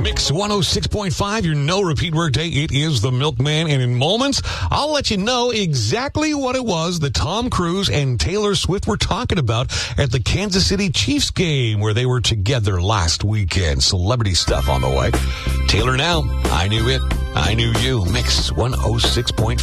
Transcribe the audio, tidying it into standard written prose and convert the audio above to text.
Mix 106.5, your no repeat workday. It is the Milkman, and in moments, I'll let you know exactly what it was that Tom Cruise and Taylor Swift were talking about at the Kansas City Chiefs game where they were together last weekend. Celebrity stuff on the way. Taylor now. I knew it. I knew you. Mix 106.5.